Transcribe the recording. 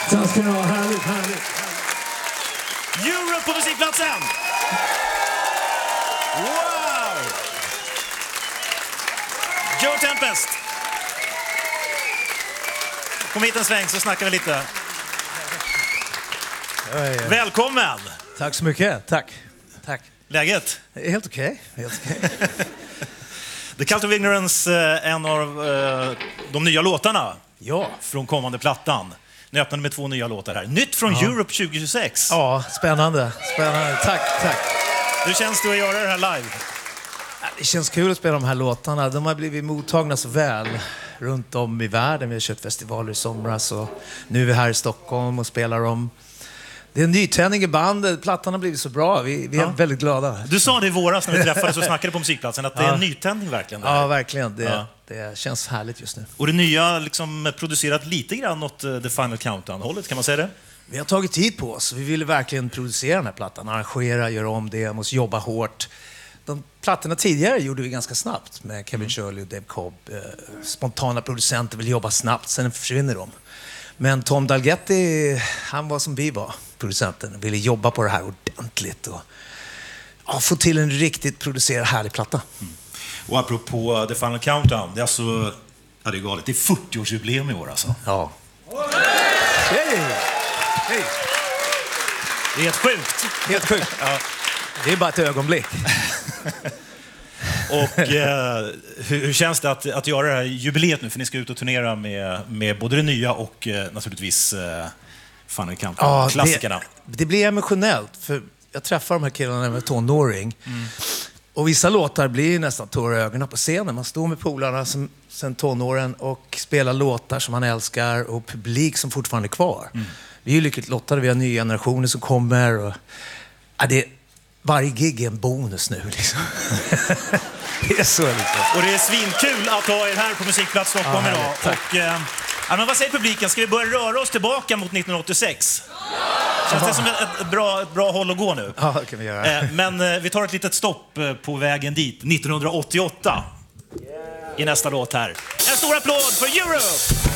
Tack ska ni ha, härligt. Europe på musikplatsen! Wow! Joe Tempest. Kom hit en sväng så snackar vi lite. Välkommen! Tack så mycket, tack. Läget? Helt okej. The Cult of Ignorance, en av de nya låtarna från kommande plattan. Nu öppnade med 2 nya låtar här. Nytt från Europe 2026. Ja, spännande. Tack. Hur känns det att göra det här live? Det känns kul att spela de här låtarna. De har blivit mottagna så väl runt om i världen. Vi har kört festivaler i somras och nu är vi här i Stockholm och spelar dem. Det är en nytändning i bandet. Plattan har blivit så bra. Vi är väldigt glada. Du sa det i våras när vi träffades och snackade på musikplatsen att det är en nytändning verkligen. Ja, verkligen. Det känns härligt just nu. Och det nya liksom producerat lite grann åt The Final Countdown-hållet, kan man säga det? Vi har tagit tid på oss. Vi ville verkligen producera den här plattan. Arrangera, göra om det, måste jobba hårt. De plattorna tidigare gjorde vi ganska snabbt med Kevin Shirley och Dave Cobb. Spontana producenter vill jobba snabbt, sen försvinner de. Men Tom Dalgetti, han var som vi var, producenten. Ville jobba på det här ordentligt och få till en riktigt producerad härlig platta. Och apropå The Final Countdown, det är alltså, det är galet, det är 40-årsjubileum i år alltså. Ja. Hej! Det är helt sjukt. Helt sjukt. Ja. Det är bara ett ögonblick. Och hur känns det att göra det här jubileet nu? För ni ska ut och turnera med både det nya och naturligtvis Final Countdown, klassikerna. Det blir emotionellt, för jag träffar de här killarna när jag var tonåring. Och vissa låtar blir nästan tårar i ögonen på scenen. Man står med polarna sen tonåren och spelar låtar som man älskar och publik som fortfarande är kvar. Vi är ju lyckligt lottade, vi har nya generationer som kommer. Och, varje gig är en bonus nu liksom. Det är så liksom. Och det är svinkul att ha er här på Musikplats Stockholm idag. Och, men vad säger publiken? Ska vi börja röra oss tillbaka mot 1986? Känns det som ett bra håll att gå nu? Ja, det kan vi göra. Men vi tar ett litet stopp på vägen dit, 1988. I nästa låt här. En stor applåd för Europe!